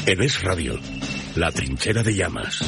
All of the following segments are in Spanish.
en Es Radio, La Trinchera de Llamas.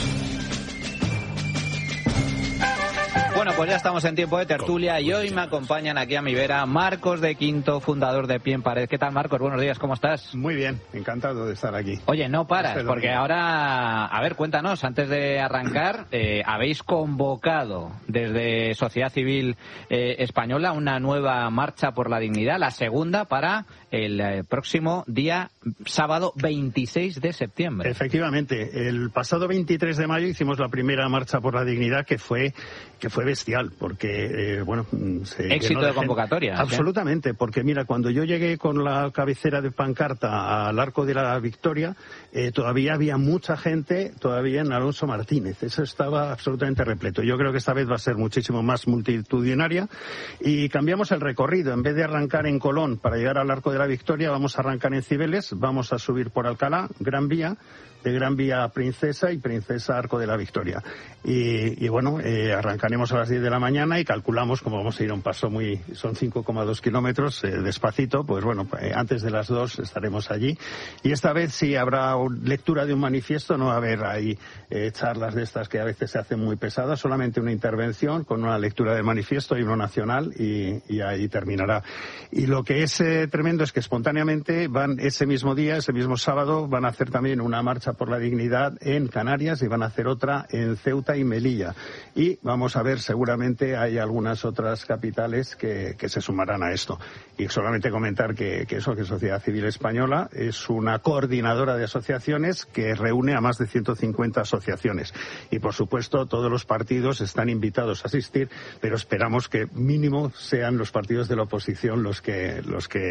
Bueno, pues ya estamos en tiempo de tertulia y hoy me acompañan aquí a mi vera Marcos de Quinto, fundador de Pie en Pared. ¿Qué tal, Marcos? Buenos días, ¿cómo estás? Muy bien, encantado de estar aquí. Oye, no paras, porque ahora, a ver, cuéntanos, antes de arrancar, habéis convocado desde Sociedad Civil Española una nueva marcha por la dignidad, la segunda para el próximo día sábado 26 de septiembre. Efectivamente, el pasado 23 de mayo hicimos la primera marcha por la dignidad que fue bestial, porque, éxito de convocatoria. Absolutamente, ¿sí? Porque mira, cuando yo llegué con la cabecera de pancarta al Arco de la Victoria, todavía había mucha gente, todavía en Alonso Martínez. Eso estaba absolutamente repleto. Yo creo que esta vez va a ser muchísimo más multitudinaria y cambiamos el recorrido. En vez de arrancar en Colón para llegar al Arco de la Victoria, vamos a arrancar en Cibeles, vamos a subir por Alcalá, Gran Vía, de Gran Vía a Princesa y Princesa Arco de la Victoria. Y arrancaremos a las 10 de la mañana y calculamos, como vamos a ir a un paso son 5,2 kilómetros, despacito, pues antes de las 2 estaremos allí. Y esta vez sí habrá lectura de un manifiesto, no va a haber ahí charlas de estas que a veces se hacen muy pesadas, solamente una intervención con una lectura de manifiesto y uno nacional y ahí terminará. Y lo que es tremendo es que espontáneamente van ese mismo día, ese mismo sábado, van a hacer también una marcha por la dignidad en Canarias y van a hacer otra en Ceuta y Melilla. Y vamos a ver, seguramente hay algunas otras capitales que se sumarán a esto. Y solamente comentar que Sociedad Civil Española es una coordinadora de asociaciones que reúne a más de 150 asociaciones. Y por supuesto todos los partidos están invitados a asistir, pero esperamos que mínimo sean los partidos de la oposición los que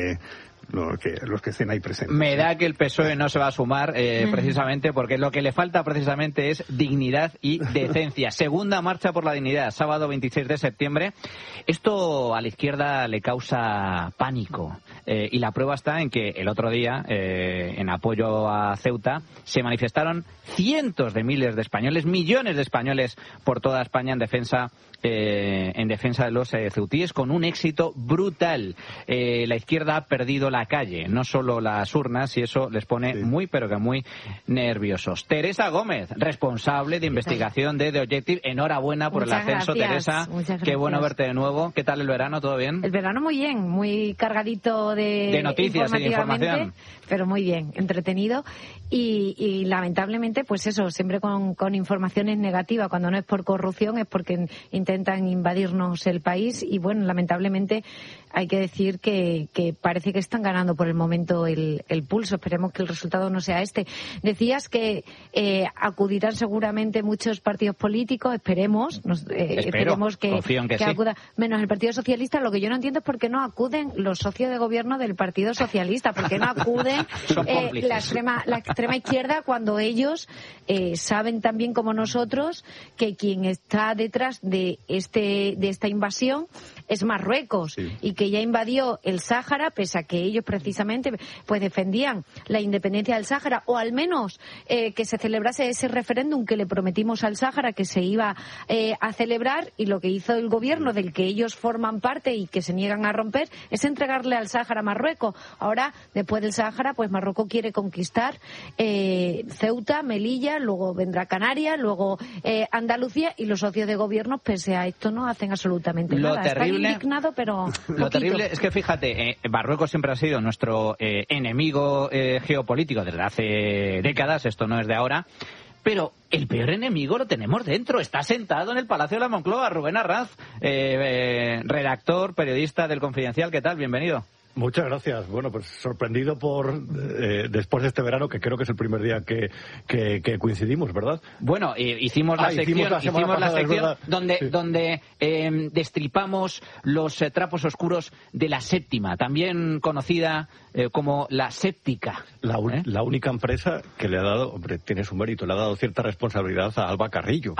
estén ahí presentes. Me da que el PSOE no se va a sumar precisamente porque lo que le falta precisamente es dignidad y decencia. Segunda marcha por la dignidad, sábado 26 de septiembre. Esto a la izquierda le causa pánico y la prueba está en que el otro día, en apoyo a Ceuta, se manifestaron cientos de miles de españoles, millones de españoles por toda España en defensa de los ceutíes, con un éxito brutal. La izquierda ha perdido la calle, no solo las urnas, y eso les pone muy, pero que muy nerviosos. Teresa Gómez, responsable de investigación de The Objective, enhorabuena por el ascenso, Teresa. Qué bueno verte de nuevo. ¿Qué tal el verano? ¿Todo bien? El verano muy bien, muy cargadito de noticias y de información. Pero muy bien, entretenido y lamentablemente, pues eso, siempre con informaciones negativas. Cuando no es por corrupción es porque intentan invadirnos el país y bueno, lamentablemente hay que decir que parece que están ganando por el momento el pulso. Esperemos que el resultado no sea este. Decías que acudirán seguramente muchos partidos políticos, esperemos que acuda, menos el Partido Socialista. Lo que yo no entiendo es por qué no acuden los socios de gobierno del Partido Socialista, por qué no acuden la extrema izquierda cuando ellos saben tan bien como nosotros que quien está detrás de esta invasión es Marruecos y que ya invadió el Sáhara, pese a que ellos precisamente pues defendían la independencia del Sáhara, o al menos que se celebrase ese referéndum que le prometimos al Sáhara que se iba a celebrar, y lo que hizo el gobierno del que ellos forman parte y que se niegan a romper es entregarle al Sáhara a Marruecos. Ahora, después del Sáhara, pues Marruecos quiere conquistar Ceuta, Melilla, luego vendrá Canarias, luego Andalucía, y los socios de gobierno, pese a esto, no hacen absolutamente nada. Están indignados, pero lo terrible es que, fíjate, Marruecos siempre ha sido nuestro enemigo geopolítico desde hace décadas, esto no es de ahora, pero el peor enemigo lo tenemos dentro, está sentado en el Palacio de la Moncloa. Rubén Arranz, redactor, periodista del Confidencial, ¿qué tal? Bienvenido. Muchas gracias. Bueno, pues sorprendido después de este verano, que creo que es el primer día que coincidimos, ¿verdad? Bueno, hicimos la sección donde destripamos los trapos oscuros de La Séptima, también conocida como La Séptica. La única empresa que le ha dado, hombre, tiene su mérito, le ha dado cierta responsabilidad a Alba Carrillo.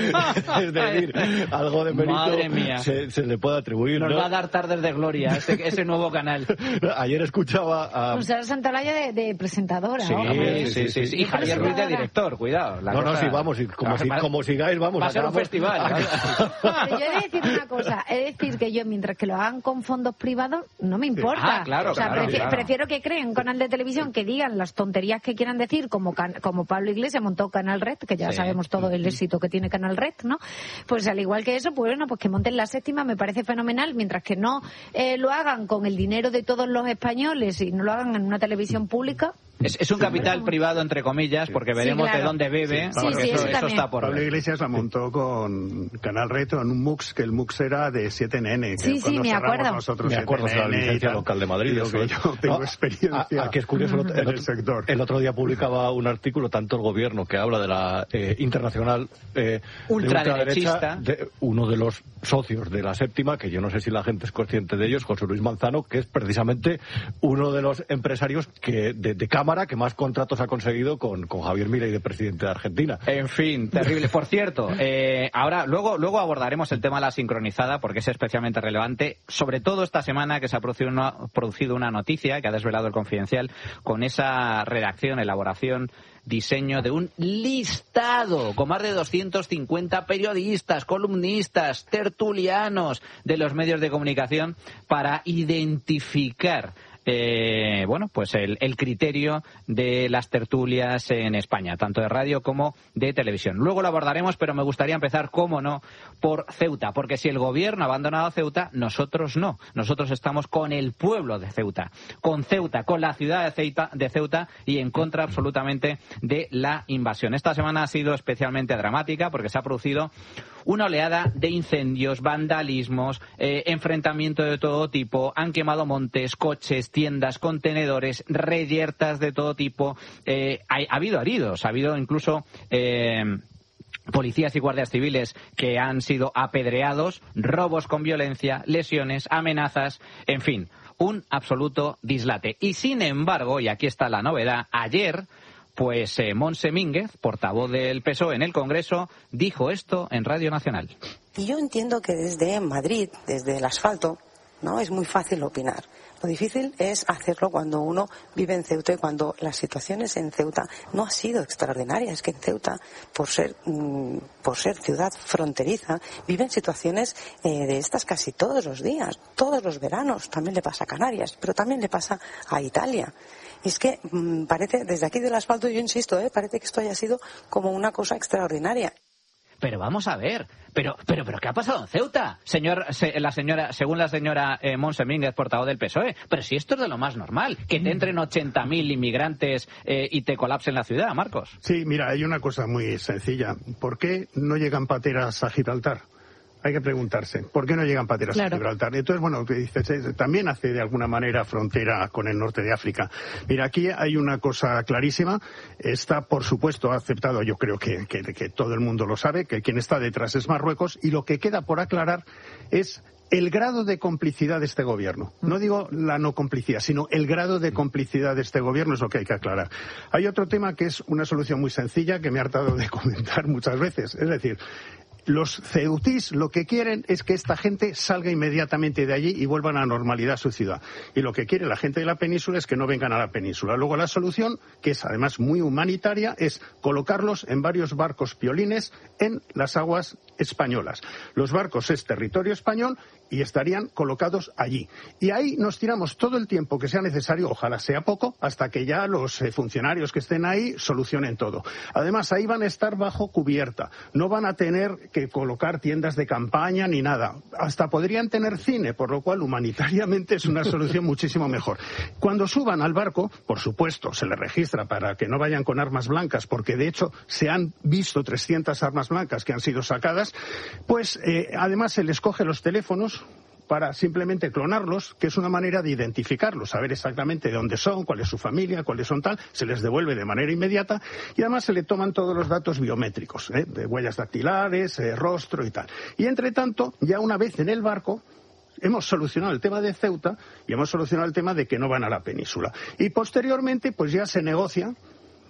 Pero, es decir, algo de mérito Madre mía. se le puede atribuir. Nos va a dar tardes de gloria ese ese nuevo canal. Ayer escuchaba a... Con Sara Santolaya de presentadora. Sí, y Javier Ruiz de director, cuidado. Sí, vamos, como sigáis, vamos. Va a ser un festival. Pero yo he de decir una cosa, que yo, mientras que lo hagan con fondos privados, no me importa. Claro, prefiero que creen un canal de televisión que digan las tonterías que quieran decir, como Pablo Iglesias montó Canal Red, que ya sabemos todo el éxito que tiene Canal Red, ¿no? Pues al igual que eso, pues que monten La Séptima me parece fenomenal, mientras que no lo hagan con el dinero de todos los españoles y no lo hagan en una televisión pública. Es un capital privado, entre comillas, porque veremos de dónde bebe, porque eso está por ver. Pablo Iglesias la montó con Canal Red en un MUX, que el MUX era de 7NN. Sí, me acuerdo. Nosotros me acuerdo de la licencia local de Madrid. Que yo tengo experiencia que es curioso, en el sector. El otro día publicaba un artículo, tanto el gobierno, que habla de la internacional ultraderechista, de uno de los socios de La Séptima, que yo no sé si la gente es consciente de ellos, José Luis Manzano, que es precisamente uno de los empresarios que de Cámara que más contratos ha conseguido con Javier Milei de presidente de Argentina. En fin, terrible. Por cierto, ahora luego abordaremos el tema de la sincronizada, porque es especialmente relevante, sobre todo esta semana que se ha producido una noticia que ha desvelado el Confidencial con esa redacción, elaboración, diseño de un listado con más de 250 periodistas, columnistas, tertulianos de los medios de comunicación para identificar pues el criterio de las tertulias en España, tanto de radio como de televisión. Luego lo abordaremos, pero me gustaría empezar, cómo no, por Ceuta, porque si el gobierno ha abandonado Ceuta, nosotros no. Nosotros estamos con el pueblo de Ceuta, con la ciudad de Ceuta y en contra absolutamente de la invasión. Esta semana ha sido especialmente dramática porque se ha producido una oleada de incendios, vandalismos, enfrentamiento de todo tipo, han quemado montes, coches, tiendas, contenedores, reyertas de todo tipo, ha habido heridos, ha habido incluso policías y guardias civiles que han sido apedreados, robos con violencia, lesiones, amenazas, en fin, un absoluto dislate. Y sin embargo, y aquí está la novedad, ayer pues Montse Mínguez, portavoz del PSOE en el Congreso, dijo esto en Radio Nacional. Y yo entiendo que desde Madrid, desde el asfalto, ¿no?, es muy fácil opinar. Lo difícil es hacerlo cuando uno vive en Ceuta y cuando las situaciones en Ceuta no han sido extraordinarias. Es que en Ceuta, por ser ciudad fronteriza, viven situaciones de estas casi todos los días, todos los veranos. También le pasa a Canarias, pero también le pasa a Italia. Y es que parece, desde aquí del asfalto, yo insisto, parece que esto haya sido como una cosa extraordinaria. Pero vamos a ver, pero ¿qué ha pasado en Ceuta? Según la señora Montse Mínguez, portavoz del PSOE. Pero si esto es de lo más normal, que te entren 80.000 inmigrantes y te colapsen la ciudad, Marcos. Sí, mira, hay una cosa muy sencilla. ¿Por qué no llegan pateras a Gibraltar? Hay que preguntarse, ¿por qué no llegan pateras a Gibraltar? Entonces, bueno, que dices, también hace de alguna manera frontera con el norte de África. Mira, aquí hay una cosa clarísima. Está, por supuesto, aceptado, yo creo que todo el mundo lo sabe, que quien está detrás es Marruecos, y lo que queda por aclarar es el grado de complicidad de este gobierno. No digo la no complicidad, sino el grado de complicidad de este gobierno es lo que hay que aclarar. Hay otro tema que es una solución muy sencilla que me he hartado de comentar muchas veces. Es decir, los ceutís lo que quieren es que esta gente salga inmediatamente de allí y vuelvan a la normalidad a su ciudad. Y lo que quiere la gente de la península es que no vengan a la península. Luego la solución, que es además muy humanitaria, es colocarlos en varios barcos piolines en las aguas españolas. Los barcos es territorio español y estarían colocados allí. Y ahí nos tiramos todo el tiempo que sea necesario, ojalá sea poco, hasta que ya los funcionarios que estén ahí solucionen todo. Además, ahí van a estar bajo cubierta. No van a tener que colocar tiendas de campaña ni nada. Hasta podrían tener cine, por lo cual humanitariamente es una solución muchísimo mejor. Cuando suban al barco, por supuesto, se les registra para que no vayan con armas blancas, porque de hecho se han visto 300 armas blancas que han sido sacadas, pues además se les coge los teléfonos para simplemente clonarlos, que es una manera de identificarlos, saber exactamente de dónde son, cuál es su familia, cuáles son tal, se les devuelve de manera inmediata y además se le toman todos los datos biométricos, de huellas dactilares, rostro y tal. Y entre tanto, ya una vez en el barco, hemos solucionado el tema de Ceuta y hemos solucionado el tema de que no van a la península. Y posteriormente, pues ya se negocia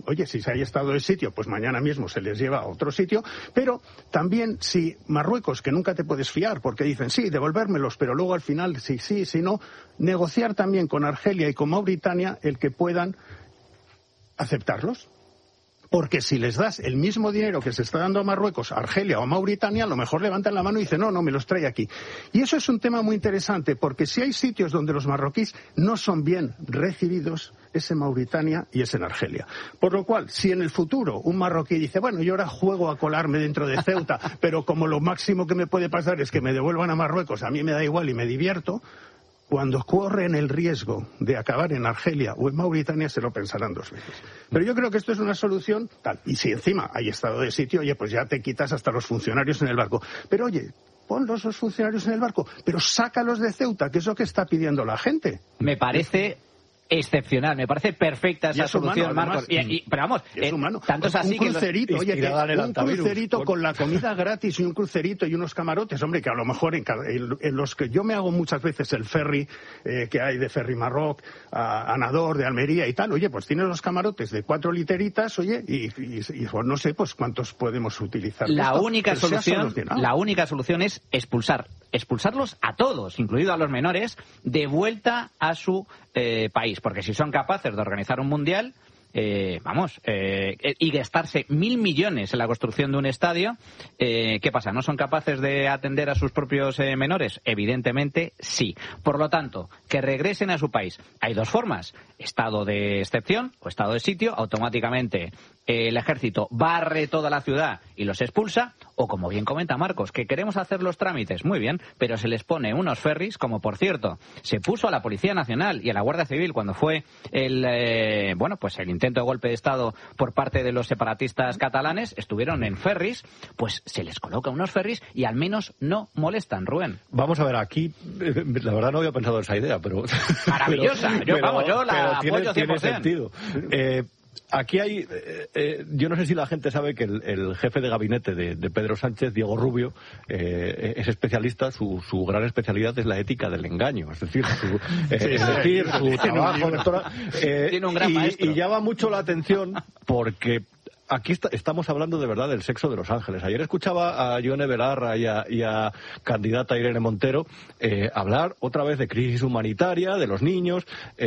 oye, si se hay estado de sitio, pues mañana mismo se les lleva a otro sitio, pero también si Marruecos, que nunca te puedes fiar, porque dicen, sí, devolvérmelos, pero luego al final, sí, si no, negociar también con Argelia y con Mauritania el que puedan aceptarlos. Porque si les das el mismo dinero que se está dando a Marruecos, a Argelia o a Mauritania, a lo mejor levantan la mano y dicen, no, me los trae aquí. Y eso es un tema muy interesante, porque si hay sitios donde los marroquíes no son bien recibidos, es en Mauritania y es en Argelia. Por lo cual, si en el futuro un marroquí dice, bueno, yo ahora juego a colarme dentro de Ceuta, pero como lo máximo que me puede pasar es que me devuelvan a Marruecos, a mí me da igual y me divierto, cuando corren el riesgo de acabar en Argelia o en Mauritania se lo pensarán 2 veces. Pero yo creo que esto es una solución tal. Y si encima hay estado de sitio, oye, pues ya te quitas hasta los funcionarios en el barco. Pero oye, ponlos los funcionarios en el barco, pero sácalos de Ceuta, que es lo que está pidiendo la gente. Me parece excepcional, me parece perfecta esa solución, humano, Marcos. Además, Pero vamos, es humano. tanto es así un crucerito, que un crucerito con la comida gratis y un crucerito y unos camarotes, hombre, que a lo mejor en los que yo me hago muchas veces el ferry que hay de Ferry Marroc a Nador, de Almería y tal, oye, pues tienes los camarotes de 4 literitas, oye, y pues no sé, pues cuántos podemos utilizar. La única solución es expulsarlos a todos, incluido a los menores, de vuelta a su país, porque si son capaces de organizar un mundial, y gastarse 1.000 millones en la construcción de un estadio, ¿qué pasa? ¿No son capaces de atender a sus propios menores? Evidentemente sí. Por lo tanto, que regresen a su país. Hay 2 formas: estado de excepción o estado de sitio. Automáticamente el ejército barre toda la ciudad y los expulsa, o como bien comenta Marcos, que queremos hacer los trámites, muy bien, pero se les pone unos ferries, como por cierto se puso a la Policía Nacional y a la Guardia Civil cuando fue el intento de golpe de Estado por parte de los separatistas catalanes, estuvieron en ferries, pues se les coloca unos ferries y al menos no molestan, Rubén. Vamos a ver, aquí, la verdad no había pensado en esa idea, pero... Maravillosa, yo la apoyo 100%. Tiene sentido. Aquí hay, yo no sé si la gente sabe que el jefe de gabinete de Pedro Sánchez, Diego Rubio, es especialista, su gran especialidad es la ética del engaño, es decir, su trabajo doctoral. Tiene un gran maestro. Y llama mucho la atención porque aquí estamos hablando de verdad del sexo de los ángeles. Ayer escuchaba a Yone Belarra y a candidata Irene Montero hablar otra vez de crisis humanitaria, de los niños.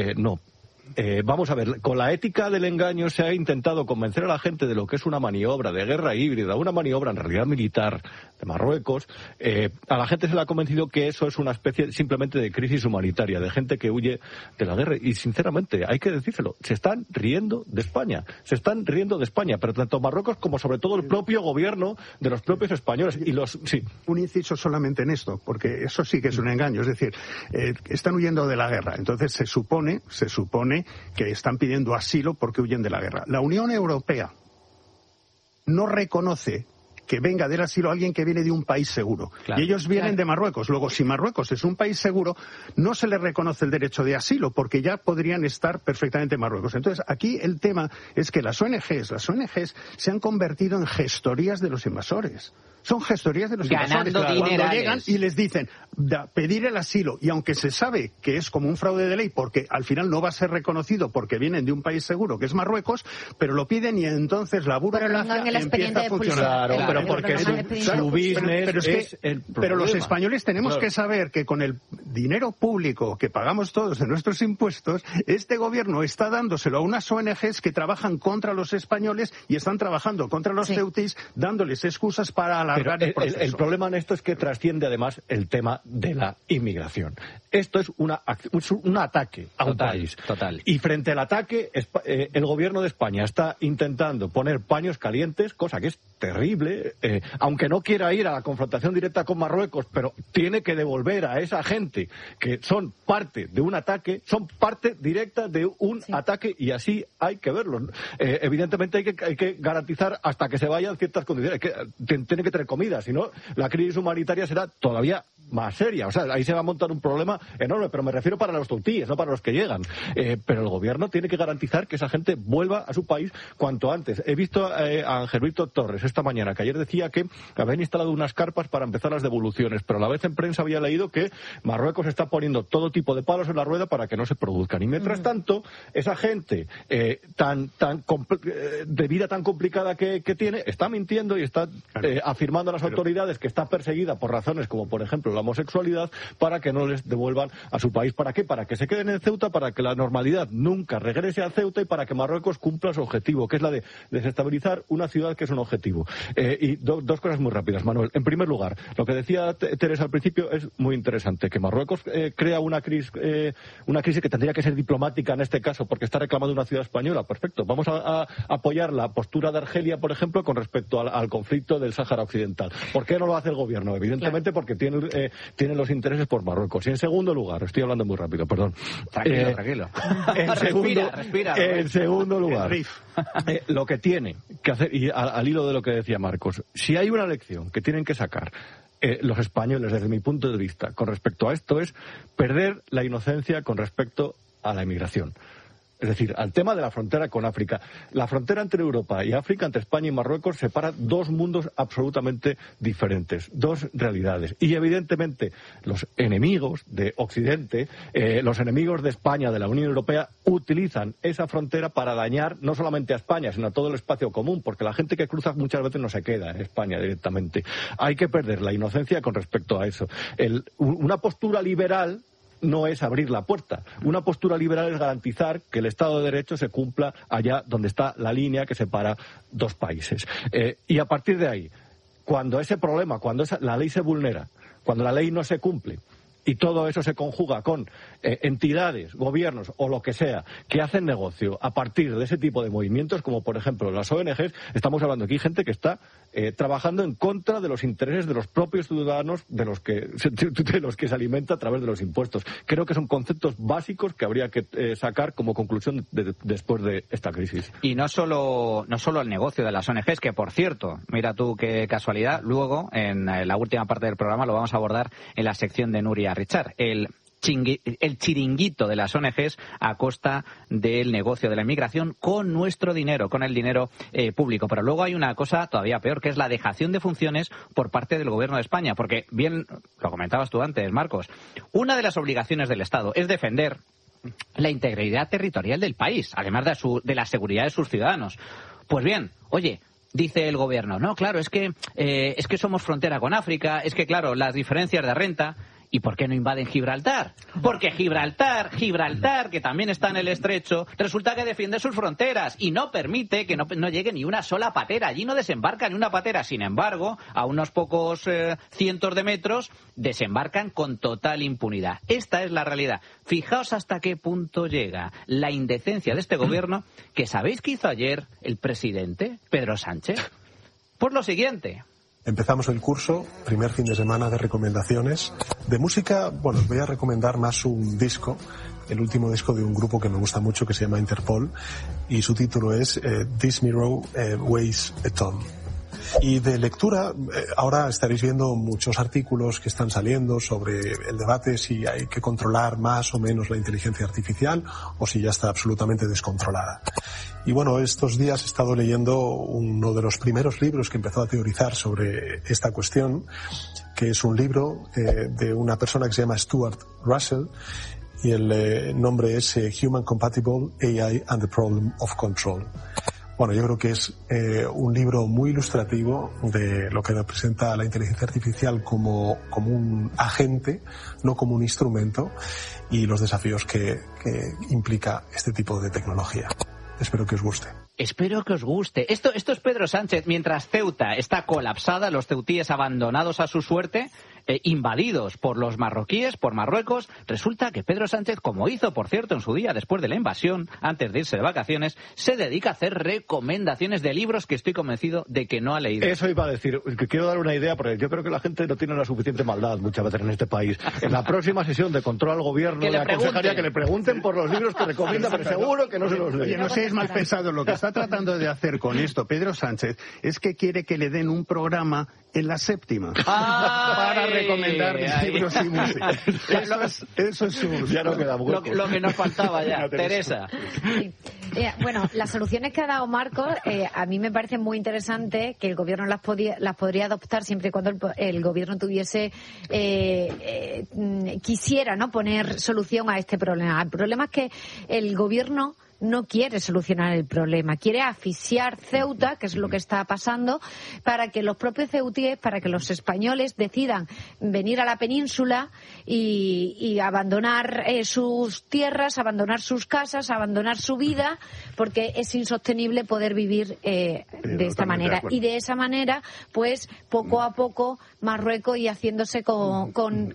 Vamos a ver, con la ética del engaño se ha intentado convencer a la gente de lo que es una maniobra de guerra híbrida, una maniobra en realidad militar de Marruecos. A la gente se le ha convencido que eso es una especie simplemente de crisis humanitaria, de gente que huye de la guerra. Y sinceramente, hay que decírselo, se están riendo de España, pero tanto Marruecos como sobre todo el propio gobierno de los propios españoles. Un inciso solamente en esto, porque eso sí que es un engaño, es decir, están huyendo de la guerra, entonces se supone que están pidiendo asilo porque huyen de la guerra. La Unión Europea no reconoce que venga del asilo a alguien que viene de un país seguro. Claro, y ellos vienen de Marruecos. Luego, si Marruecos es un país seguro, no se les reconoce el derecho de asilo, porque ya podrían estar perfectamente en Marruecos. Entonces, aquí el tema es que las ONGs se han convertido en gestorías de los invasores. Son gestorías de los invasores. Cuando llegan y les dicen pedir el asilo, y aunque se sabe que es como un fraude de ley, porque al final no va a ser reconocido porque vienen de un país seguro, que es Marruecos, pero lo piden y entonces la burocracia empieza a funcionar. Claro, porque su business es el problema. Pero los españoles tenemos que saber que con el dinero público que pagamos todos de nuestros impuestos, este gobierno está dándoselo a unas ONGs que trabajan contra los españoles y están trabajando contra los ceutíes, dándoles excusas para alargar el proceso. El problema en esto es que trasciende además el tema de la inmigración. Esto es un ataque a un país. Total. Y frente al ataque, el gobierno de España está intentando poner paños calientes, cosa que es terrible, aunque no quiera ir a la confrontación directa con Marruecos, pero tiene que devolver a esa gente que son parte de un ataque, son parte directa de un ataque, y así hay que verlo. Evidentemente hay que garantizar hasta que se vayan ciertas condiciones. Tiene que tener comida, si no, la crisis humanitaria será todavía más seria. O sea, ahí se va a montar un problema enorme, pero me refiero para los toutíes, no para los que llegan. Pero el gobierno tiene que garantizar que esa gente vuelva a su país cuanto antes. He visto a Ángel Víctor Torres esta mañana, que ayer decía que habían instalado unas carpas para empezar las devoluciones, pero a la vez en prensa había leído que Marruecos está poniendo todo tipo de palos en la rueda para que no se produzcan. Y mientras tanto, esa gente de vida tan complicada que tiene, está mintiendo y está afirmando a las autoridades que está perseguida por razones como, por ejemplo, la homosexualidad, para que no les devuelvan a su país. ¿Para qué? Para que se queden en Ceuta, para que la normalidad nunca regrese a Ceuta y para que Marruecos cumpla su objetivo, que es la de desestabilizar una ciudad que es un objetivo. Y dos cosas muy rápidas, Manuel. En primer lugar, lo que decía Teresa al principio es muy interesante, que Marruecos crea una crisis que tendría que ser diplomática en este caso, porque está reclamando una ciudad española. Perfecto. Vamos a apoyar la postura de Argelia, por ejemplo, con respecto al conflicto del Sáhara Occidental. ¿Por qué no lo hace el gobierno? Evidentemente porque tiene los intereses por Marruecos. Y en segundo lugar, estoy hablando muy rápido, perdón. Tranquilo. Respira. En segundo lugar, lo que tiene que hacer, y al hilo de lo que decía Marcos, si hay una lección que tienen que sacar los españoles, desde mi punto de vista, con respecto a esto, es perder la inocencia con respecto a la inmigración. Es decir, al tema de la frontera con África. La frontera entre Europa y África, entre España y Marruecos, separa dos mundos absolutamente diferentes, dos realidades. Y evidentemente los enemigos de Occidente, los enemigos de España, de la Unión Europea, utilizan esa frontera para dañar no solamente a España, sino a todo el espacio común, porque la gente que cruza muchas veces no se queda en España directamente. Hay que perder la inocencia con respecto a eso. Una postura liberal no es abrir la puerta. Una postura liberal es garantizar que el Estado de Derecho se cumpla allá donde está la línea que separa dos países. Y a partir de ahí, cuando ese problema, cuando la ley se vulnera, cuando la ley no se cumple, y todo eso se conjuga con entidades, gobiernos o lo que sea, que hacen negocio a partir de ese tipo de movimientos, como por ejemplo las ONGs, estamos hablando aquí de gente que está trabajando en contra de los intereses de los propios ciudadanos de los que se alimenta a través de los impuestos. Creo que son conceptos básicos que habría que sacar como conclusión después de esta crisis. Y no solo el negocio de las ONGs, que por cierto, mira tú qué casualidad, luego en la última parte del programa lo vamos a abordar en la sección de Nuria Richard, el chiringuito de las ONGs a costa del negocio de la inmigración con nuestro dinero, con el dinero público. Pero luego hay una cosa todavía peor, que es la dejación de funciones por parte del Gobierno de España, porque bien lo comentabas tú antes, Marcos, una de las obligaciones del Estado es defender la integridad territorial del país, además de la seguridad de sus ciudadanos. Pues bien, oye, dice el Gobierno, no, claro, es que somos frontera con África, es que claro, las diferencias de renta. ¿Y por qué no invaden Gibraltar? Porque Gibraltar, que también está en el estrecho, resulta que defiende sus fronteras y no permite que no llegue ni una sola patera. Allí no desembarca ni una patera. Sin embargo, a unos pocos cientos de metros, desembarcan con total impunidad. Esta es la realidad. Fijaos hasta qué punto llega la indecencia de este gobierno, que ¿sabéis qué hizo ayer el presidente, Pedro Sánchez? Pues lo siguiente. Empezamos el curso, primer fin de semana de recomendaciones. De música, bueno, os voy a recomendar más un disco, el último disco de un grupo que me gusta mucho que se llama Interpol, y su título es This Mirror Weighs a Ton. Y de lectura, ahora estaréis viendo muchos artículos que están saliendo sobre el debate si hay que controlar más o menos la inteligencia artificial o si ya está absolutamente descontrolada. Y bueno, estos días he estado leyendo uno de los primeros libros que empezó a teorizar sobre esta cuestión, que es un libro de una persona que se llama Stuart Russell, y el nombre es Human Compatible AI and the Problem of Control. Bueno, yo creo que es un libro muy ilustrativo de lo que representa la inteligencia artificial como un agente, no como un instrumento, y los desafíos que implica este tipo de tecnología. Espero que os guste. Espero que os guste. Esto es Pedro Sánchez, mientras Ceuta está colapsada, los ceutíes abandonados a su suerte, invadidos por los marroquíes, por Marruecos. Resulta que Pedro Sánchez, como hizo, por cierto, en su día, después de la invasión, antes de irse de vacaciones, se dedica a hacer recomendaciones de libros que estoy convencido de que no ha leído. Eso iba a decir, que quiero dar una idea, porque yo creo que la gente no tiene la suficiente maldad muchas veces en este país. En la próxima sesión de control al gobierno, le aconsejaría que le pregunten por los libros que recomienda, pero seguro que no se los lee. Oye, no seáis mal pensados, lo que está tratando de hacer con esto Pedro Sánchez es que quiere que le den un programa en la séptima para recomendar libros y música. Eso es ya no queda lo que nos faltaba ya, Teresa. Sí. Bueno, las soluciones que ha dado Marcos a mí me parece muy interesante, que el gobierno las podría adoptar siempre y cuando el gobierno tuviese quisiera, ¿no?, poner solución a este problema. El problema es que el gobierno no quiere solucionar el problema, quiere asfixiar Ceuta, que es lo que está pasando, para que los propios ceutíes, para que los españoles decidan venir a la península y abandonar sus tierras, abandonar sus casas, abandonar su vida, porque es insostenible poder vivir de esta manera. Y de esa manera, pues, poco a poco, Marruecos y haciéndose con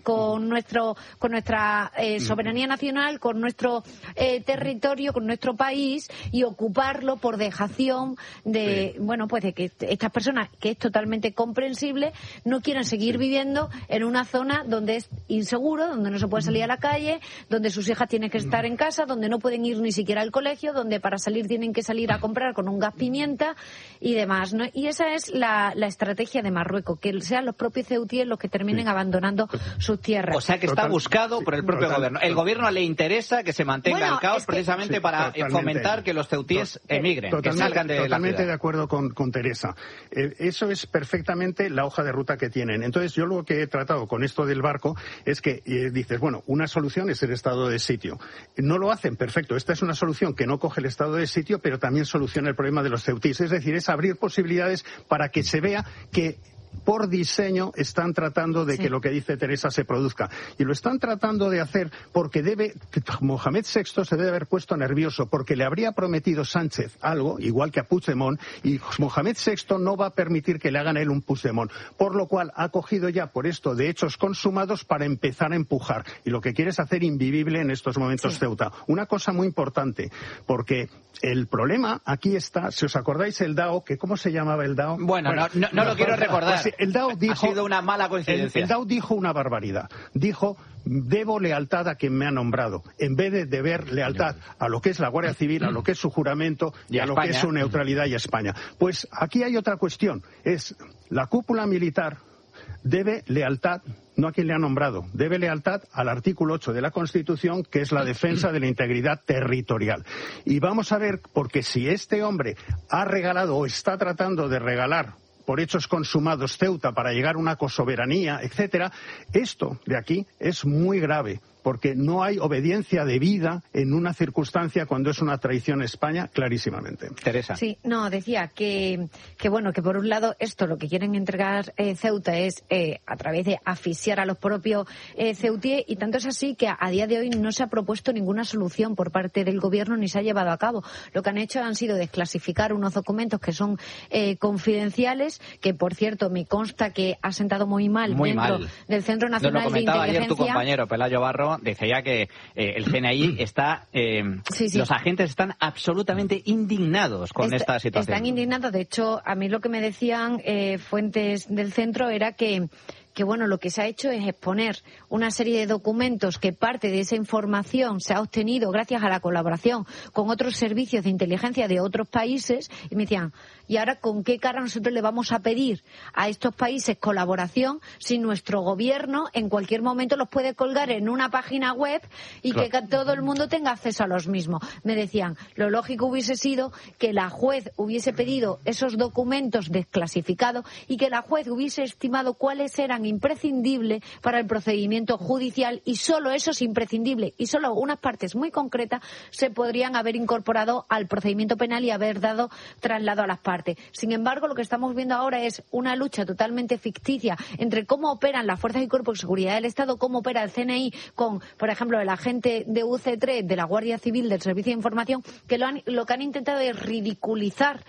nuestra soberanía nacional, con nuestro territorio, con nuestro país, y ocuparlo por dejación de, bueno, pues de que estas personas, que es totalmente comprensible, no quieren seguir viviendo en una zona donde es inseguro, donde no se puede salir a la calle, donde sus hijas tienen que estar en casa, donde no pueden ir ni siquiera al colegio, donde para salir tienen que salir a comprar con un gas pimienta y demás, ¿no? Y esa es la estrategia de Marruecos, que sean los propios ceutíes los que terminen abandonando sus tierras. O sea que está buscado por el propio gobierno. El gobierno le interesa que se mantenga el caos precisamente para fomentar que los ceutíes emigren, que salgan de la ciudad. Totalmente de acuerdo con Teresa. Eso es perfectamente la hoja de ruta que tienen. Entonces, yo lo que he tratado con esto del barco es que dices, bueno, una solución es el estado de sitio. No lo hacen, perfecto. Esta es una solución que no coge el estado de sitio, pero también soluciona el problema de los ceutíes. Es decir, es abrir posibilidades para que se vea que por diseño están tratando de que lo que dice Teresa se produzca. Y lo están tratando de hacer porque Mohamed VI se debe haber puesto nervioso, porque le habría prometido Sánchez algo, igual que a Puigdemont, y Mohamed VI no va a permitir que le hagan a él un Puigdemont. Por lo cual ha cogido ya por esto de hechos consumados para empezar a empujar. Y lo que quiere es hacer invivible en estos momentos Ceuta. Una cosa muy importante, porque el problema aquí está, si os acordáis el DAO, que ¿cómo se llamaba el DAO? Bueno, no lo quiero recordar. Pues el DAO dijo, ha sido una mala coincidencia. El DAO dijo una barbaridad. Dijo, debo lealtad a quien me ha nombrado, en vez de deber lealtad a lo que es la Guardia Civil, a lo que es su juramento y a lo que es su neutralidad y a España. Pues aquí hay otra cuestión. Es la cúpula militar debe lealtad no a quien le ha nombrado, debe lealtad al artículo 8 de la Constitución, que es la defensa de la integridad territorial. Y vamos a ver, porque si este hombre ha regalado o está tratando de regalar por hechos consumados Ceuta para llegar a una cosoberanía, etcétera, esto de aquí es muy grave, porque no hay obediencia debida en una circunstancia cuando es una traición a España, clarísimamente. Teresa. Sí, no, decía que bueno, que por un lado esto lo que quieren entregar Ceuta es a través de asfixiar a los propios ceutíes, y tanto es así que a día de hoy no se ha propuesto ninguna solución por parte del gobierno ni se ha llevado a cabo. Lo que han hecho han sido desclasificar unos documentos que son confidenciales, que por cierto me consta que ha sentado muy mal dentro del Centro Nacional de Inteligencia. Lo comentaba ayer tu compañero Pelayo Barro, decía que el CNI está, los agentes están absolutamente indignados con esta situación. Están indignados. De hecho, a mí lo que me decían fuentes del centro era que bueno, lo que se ha hecho es exponer una serie de documentos que parte de esa información se ha obtenido gracias a la colaboración con otros servicios de inteligencia de otros países, y me decían, ¿y ahora con qué cara nosotros le vamos a pedir a estos países colaboración si nuestro gobierno en cualquier momento los puede colgar en una página web y que todo el mundo tenga acceso a los mismos? Me decían, lo lógico hubiese sido que la juez hubiese pedido esos documentos desclasificados y que la juez hubiese estimado cuáles eran imprescindibles para el procedimiento judicial, y solo eso es imprescindible, y solo unas partes muy concretas se podrían haber incorporado al procedimiento penal y haber dado traslado a las partes. Sin embargo, lo que estamos viendo ahora es una lucha totalmente ficticia entre cómo operan las fuerzas y cuerpos de seguridad del Estado, cómo opera el CNI con, por ejemplo, el agente de UC3, de la Guardia Civil, del Servicio de Información, que lo que han intentado es ridiculizar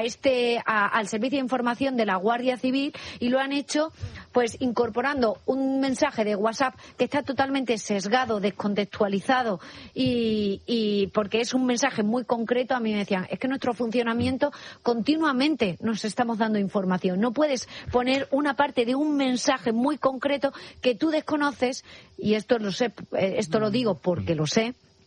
al Servicio de Información de la Guardia Civil, y lo han hecho pues incorporando un mensaje de WhatsApp que está totalmente sesgado, descontextualizado, y porque es un mensaje muy concreto. A mí me decían, es que nuestro funcionamiento continuamente nos estamos dando información. No puedes poner una parte de un mensaje muy concreto que tú desconoces, y esto lo sé, esto lo digo porque lo sé,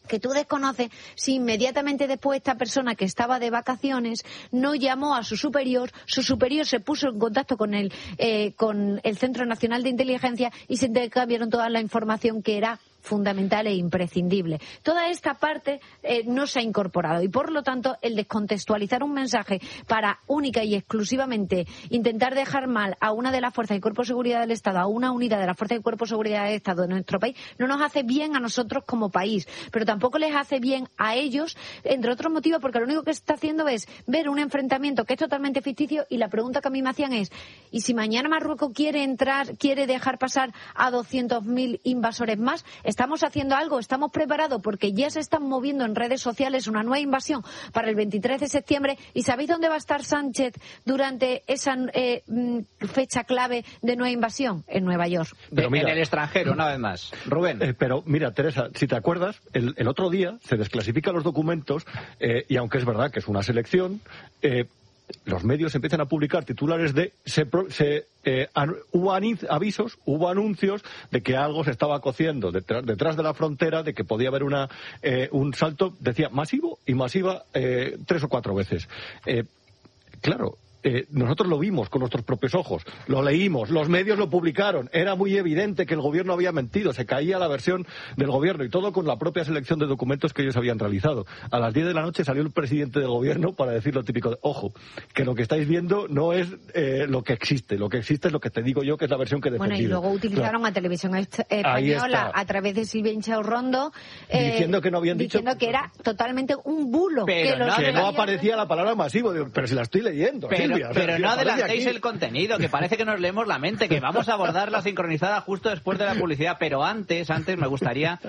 que tú desconoces si inmediatamente después esta persona que estaba de vacaciones no llamó a su superior se puso en contacto con el Centro Nacional de Inteligencia y se intercambiaron toda la información que era fundamental e imprescindible. Toda esta parte no se ha incorporado y, por lo tanto, el descontextualizar un mensaje para única y exclusivamente intentar dejar mal a una de las fuerzas y cuerpos de seguridad del Estado, a una unidad de las fuerzas y cuerpos de seguridad del Estado de nuestro país, no nos hace bien a nosotros como país, pero tampoco les hace bien a ellos, entre otros motivos, porque lo único que está haciendo es ver un enfrentamiento que es totalmente ficticio, y la pregunta que a mí me hacían es, ¿y si mañana Marruecos quiere dejar pasar a 200.000 invasores más? ¿Estamos haciendo algo? ¿Estamos preparados? Porque ya se están moviendo en redes sociales una nueva invasión para el 23 de septiembre. ¿Y sabéis dónde va a estar Sánchez durante esa fecha clave de nueva invasión? En Nueva York. Pero mira, en el extranjero, una vez más. Rubén. Pero mira, Teresa, si te acuerdas, el otro día se desclasifican los documentos y aunque es verdad que es una selección, los medios empiezan a publicar titulares de hubo avisos, hubo anuncios de que algo se estaba cociendo detrás de la frontera, de que podía haber un salto, decía, masivo y masiva 3 o 4 veces. Claro. Nosotros lo vimos con nuestros propios ojos, lo leímos, los medios lo publicaron, era muy evidente que el gobierno había mentido, se caía la versión del gobierno y todo con la propia selección de documentos que ellos habían realizado. A las 10 de la noche salió el presidente del gobierno para decir lo típico de, ojo, que lo que estáis viendo no es lo que existe es lo que te digo yo, que es la versión que he defendido. Bueno, y luego utilizaron a Televisión Española a través de Silvia Inchaurrondo diciendo que no habían diciendo que era totalmente un bulo, pero que no aparecía la palabra masivo, pero si la estoy leyendo. Pero no adelantéis el contenido, que parece que nos leemos la mente, que vamos a abordar la sincronizada justo después de la publicidad, pero antes me gustaría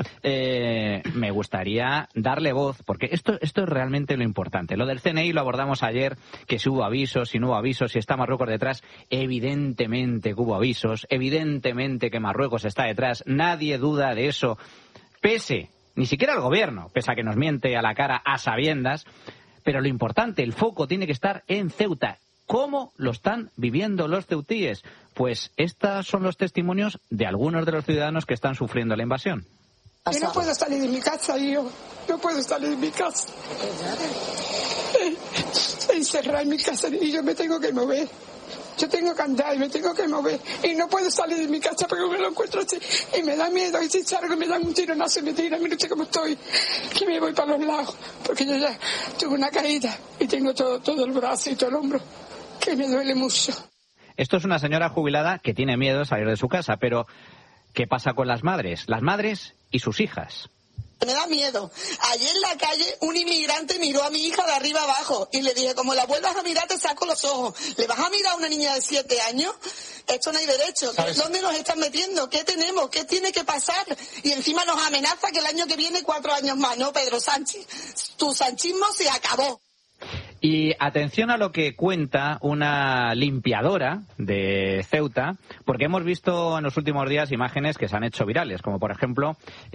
darle voz, porque esto es realmente lo importante. Lo del CNI lo abordamos ayer, que si hubo avisos, si no hubo avisos, si está Marruecos detrás. Evidentemente que hubo avisos, evidentemente que Marruecos está detrás, nadie duda de eso, ni siquiera el gobierno, pese a que nos miente a la cara a sabiendas, pero lo importante, el foco tiene que estar en Ceuta. ¿Cómo lo están viviendo los ceutíes? Pues estos son los testimonios de algunos de los ciudadanos que están sufriendo la invasión. Yo no puedo salir de mi casa, no puedo salir de mi casa. Encerrada en mi casa y yo me tengo que mover. Yo tengo que andar y me tengo que mover. Y no puedo salir de mi casa porque me lo encuentro así. Y me da miedo. Y si salgo me dan un tironazo y me tiran. Mira cómo estoy. Que me voy para los lados. Porque yo ya tuve una caída y tengo todo el brazo y todo el hombro. Que me duele mucho. Esto es una señora jubilada que tiene miedo de salir de su casa, pero ¿qué pasa con las madres? Las madres y sus hijas. Me da miedo. Ayer en la calle un inmigrante miró a mi hija de arriba abajo y le dije, como la vuelvas a mirar te saco los ojos. ¿Le vas a mirar a una niña de 7 años? Esto no hay derecho. ¿Dónde nos están metiendo? ¿Qué tenemos? ¿Qué tiene que pasar? Y encima nos amenaza que el año que viene 4 años más. No, Pedro Sánchez, tu sanchismo se acabó. Y atención a lo que cuenta una limpiadora de Ceuta, porque hemos visto en los últimos días imágenes que se han hecho virales, como por ejemplo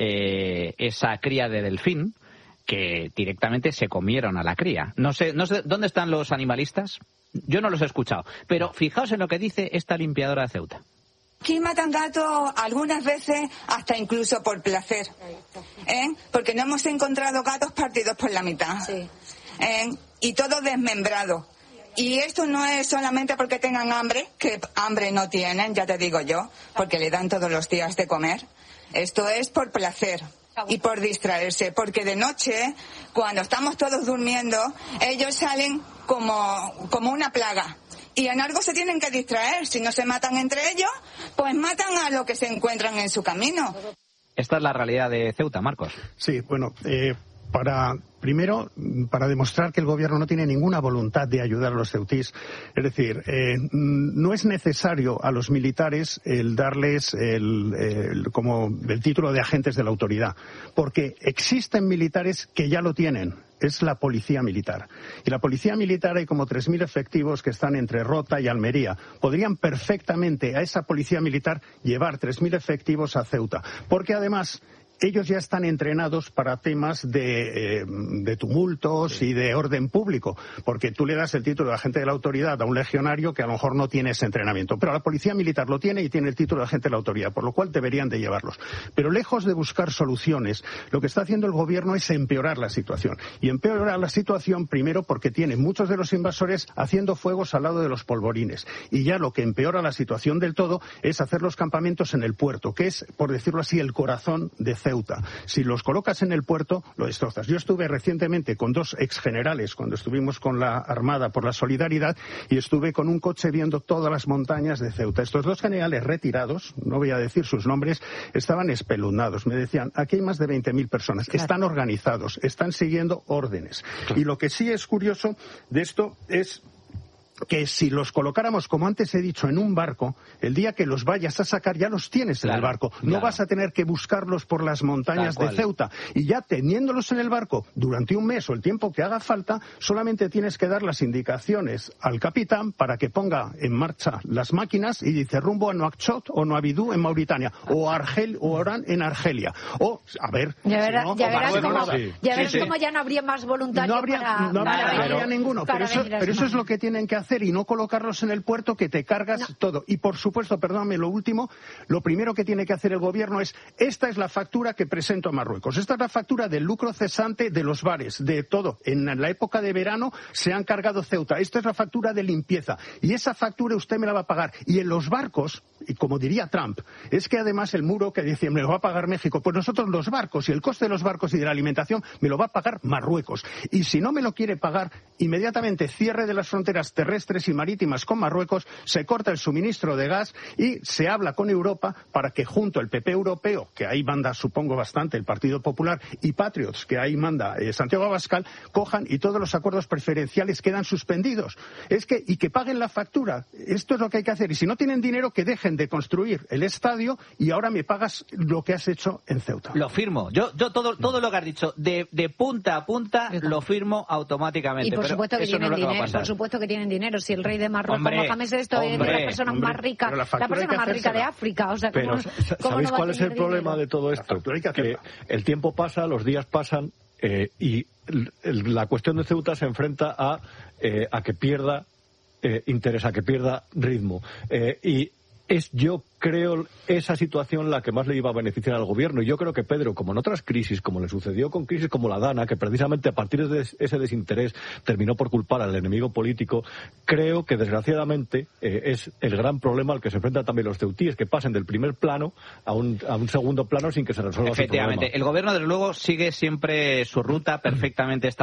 esa cría de delfín, que directamente se comieron a la cría. No sé dónde están los animalistas, yo no los he escuchado, pero fijaos en lo que dice esta limpiadora de Ceuta. Aquí matan gatos algunas veces hasta incluso por placer, porque no hemos encontrado gatos partidos por la mitad. Sí. Y todo desmembrado. Y esto no es solamente porque tengan hambre, que hambre no tienen, ya te digo yo, porque le dan todos los días de comer. Esto es por placer y por distraerse, porque de noche, cuando estamos todos durmiendo, ellos salen como una plaga. Y en algo se tienen que distraer. Si no se matan entre ellos, pues matan a lo que se encuentran en su camino. Esta es la realidad de Ceuta, Marcos. Sí, bueno, Primero, para demostrar que el gobierno no tiene ninguna voluntad de ayudar a los ceutís. Es decir, no es necesario a los militares el darles como el título de agentes de la autoridad, porque existen militares que ya lo tienen. Es la policía militar. Y la policía militar hay como 3.000 efectivos que están entre Rota y Almería. Podrían perfectamente a esa policía militar llevar 3.000 efectivos a Ceuta. Porque además ellos ya están entrenados para temas de tumultos y de orden público, porque tú le das el título de agente de la autoridad a un legionario que a lo mejor no tiene ese entrenamiento, pero la policía militar lo tiene y tiene el título de agente de la autoridad, por lo cual deberían de llevarlos. Pero lejos de buscar soluciones, lo que está haciendo el gobierno es empeorar la situación. Y empeorar la situación primero porque tiene muchos de los invasores haciendo fuegos al lado de los polvorines. Y ya lo que empeora la situación del todo es hacer los campamentos en el puerto, que es, por decirlo así, el corazón de Ceuta. Si los colocas en el puerto, lo destrozas. Yo estuve recientemente con 2 exgenerales, cuando estuvimos con la Armada por la Solidaridad, y estuve con un coche viendo todas las montañas de Ceuta. Estos 2 generales retirados, no voy a decir sus nombres, estaban espeluznados. Me decían, aquí hay más de 20.000 personas, claro. Están organizados, están siguiendo órdenes. Claro. Y lo que sí es curioso de esto es que si los colocáramos, como antes he dicho, en un barco, el día que los vayas a sacar ya los tienes en el barco. No vas a tener que buscarlos por las montañas de Ceuta. Y ya teniéndolos en el barco durante un mes o el tiempo que haga falta, solamente tienes que dar las indicaciones al capitán para que ponga en marcha las máquinas y dice rumbo a Nouakchott o Noabidou en Mauritania o Argel o Orán en Argelia. O, a ver... Ya verás cómo ya no habría más voluntarios. No habría ninguno. Pero eso es lo que tienen que hacer y no colocarlos en el puerto, que te cargas todo. Y por supuesto, perdóname, lo último, lo primero que tiene que hacer el gobierno es, esta es la factura que presento a Marruecos, esta es la factura del lucro cesante de los bares, de todo. En la época de verano se han cargado Ceuta, esta es la factura de limpieza y esa factura usted me la va a pagar. Y en los barcos, y como diría Trump, es que además el muro que dice me lo va a pagar México, pues nosotros los barcos y el coste de los barcos y de la alimentación me lo va a pagar Marruecos. Y si no me lo quiere pagar, inmediatamente cierre de las fronteras terrestres y marítimas con Marruecos, se corta el suministro de gas y se habla con Europa para que junto el PP europeo, que ahí manda supongo bastante el Partido Popular, y Patriots, que ahí manda Santiago Abascal, cojan y todos los acuerdos preferenciales quedan suspendidos. Y que paguen la factura. Esto es lo que hay que hacer. Y si no tienen dinero, que dejen de construir el estadio y ahora me pagas lo que has hecho en Ceuta. Lo firmo. Yo todo lo que has dicho de punta a punta lo firmo automáticamente. Y por supuesto que tienen dinero. Por supuesto que tienen dinero. Si el rey de Marruecos, Mohamed VI, es de las personas más ricas, la persona más rica de África. O sea, pero ¿sabéis cuál es el problema de todo esto? Que el tiempo pasa, los días pasan y la cuestión de Ceuta se enfrenta a que pierda interés, a que pierda ritmo. Y es, yo creo, esa situación la que más le iba a beneficiar al gobierno. Y yo creo que Pedro, como en otras crisis, como le sucedió con crisis como la Dana, que precisamente a partir de ese desinterés terminó por culpar al enemigo político, creo que desgraciadamente es el gran problema al que se enfrentan también los ceutíes, que pasen del primer plano a un segundo plano sin que se resuelva su problema. Efectivamente, el gobierno desde luego sigue siempre su ruta perfectamente establecida.